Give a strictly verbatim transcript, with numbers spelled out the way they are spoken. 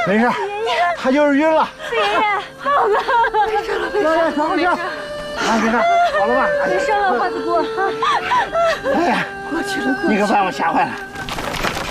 没事，他就是晕了。 爷爷，好了，没事了，没事了， 小没事。啊，没事，好了吧？ 没事了，花子姑。 哎呀， 过去了，过去了。 你可把我吓坏了。